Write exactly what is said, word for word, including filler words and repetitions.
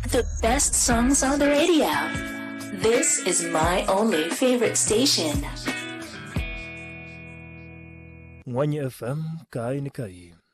The best songs on the radio. This is my only favorite station. Mwanya F M, Kai ni Kai.